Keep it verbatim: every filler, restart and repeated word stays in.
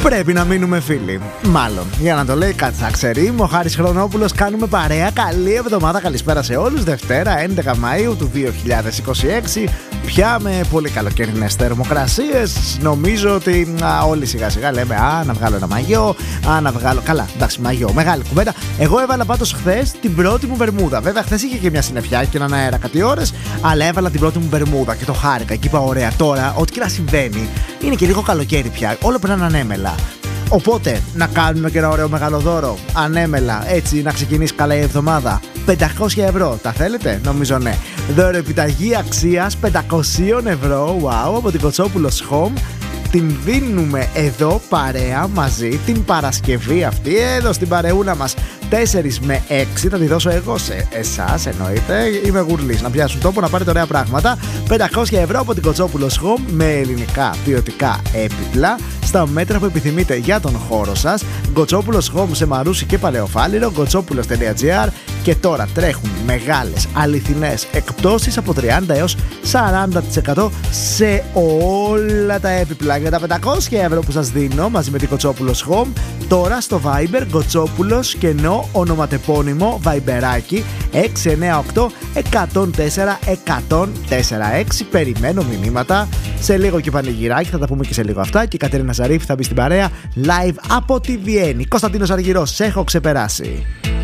πρέπει να μείνουμε φίλοι. Μάλλον, για να το λέει Κατσαξερή, ο Χάρης Χρονόπουλος, κάνουμε παρέα. Καλή εβδομάδα, καλησπέρα σε όλους. Δευτέρα, έντεκα Μαΐου του δύο χιλιάδες είκοσι έξι. Πια με πολύ καλοκαιρινές θερμοκρασίες. Νομίζω ότι α, όλοι σιγά σιγά λέμε Α, να βγάλω ένα μαγιό. Α, να βγάλω. Καλά, εντάξει, μαγιό. Μεγάλη κουβέντα. Εγώ έβαλα πάντως χθες την πρώτη μου βερμούδα. Βέβαια, χθες είχε και μια συννεφιά και έναν αέρα κάτι ώρες. Αλλά έβαλα την πρώτη μου βερμούδα και το χάρηκα. Και είπα, ωραία, τώρα, ό,τι και να συμβαίνει, είναι και λίγο καλοκαίρι πια. Όλο περνάνε ανέμελα. Οπότε, να κάνουμε και ένα ωραίο μεγάλο δώρο. Ανέμελα, έτσι να ξεκινήσει καλά η εβδομάδα. πεντακόσια ευρώ, τα θέλετε? Νομίζω ναι. Δώρο επιταγή αξίας πεντακόσια ευρώ. Wow, από την Κοτσόπουλος Home. Την δίνουμε εδώ παρέα μαζί την Παρασκευή αυτή, εδώ στην παρεούλα μας. τέσσερα με έξι θα τη δώσω εγώ σε εσάς, εννοείται. Είμαι γουρλής, να πιάσουν τόπο, να πάρετε ωραία πράγματα. πεντακόσια ευρώ από την Κοτσόπουλος Home με ελληνικά ποιοτικά έπιπλα στα μέτρα που επιθυμείτε για τον χώρο σας. Κοτσόπουλος Home σε Μαρούσι και Παλαιοφάλιρο, κοτσόπουλος τελεία τζι άρ. Και τώρα τρέχουν μεγάλες αληθινές εκπτώσεις από τριάντα έως σαράντα τοις εκατό σε όλα τα έπιπλα. Για τα πεντακόσια ευρώ που σας δίνω μαζί με την Κοτσόπουλος Home, τώρα στο Viber Κοτσόπουλος κενό ονοματεπώνυμο Viberάκι έξι εννιά οκτώ εκατόν τέσσερα εκατόν τέσσερα έξι. Περιμένω μηνύματα. Σε λίγο και πανηγυράκι, θα τα πούμε και σε λίγο αυτά. Και η Κατερίνα Ζαρίφη θα μπει στην παρέα live από τη Βιέννη. Κωνσταντίνος Αργυρός, σε έχω ξεπεράσει.